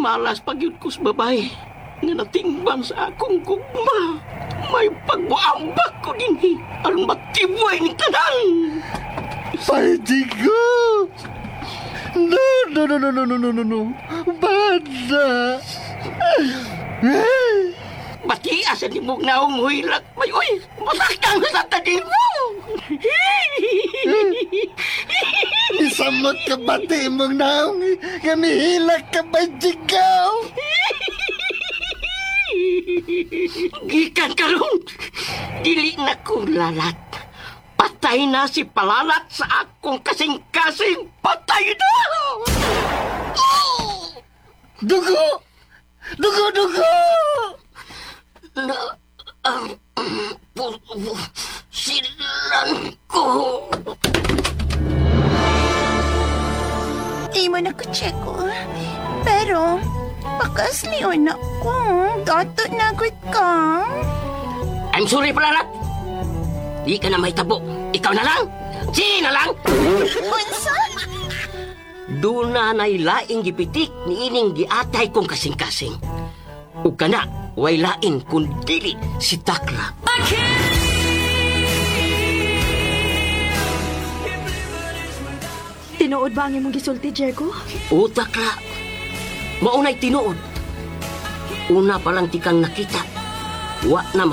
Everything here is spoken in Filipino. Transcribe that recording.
malas pagyud ko sa babae nga natingban sa akong gugma. May pagbuambak ko din aron matiboy ni tanan. Pwede ko! No. Banda! Matias ang imong naong huilak. May uy, masaktan sa tanin mo. Isamot ka bati mong naong gamihilak ka ba, Jigaw? Gikan karon, dili na ko lalat. Patay na si Palalat sa akong kasing-kasing. Patay na! Dugo! Na ang silan ko. Di mo na ko check ko. Pero, bakas liyon ako. Gato na agad ka. I'm sorry, Palalat. Di ka na may tabo. Ikaw na lang. Sina lang. Unsa? Doon na nailaing gipitik ni ining giatay kong kasing-kasing. O kana, way lain kung dili si Takla. Tinuod ba ang imong gisulti, Jericho? O Takla, maunay tinuod. Una pa lang tikang nakita. Wa na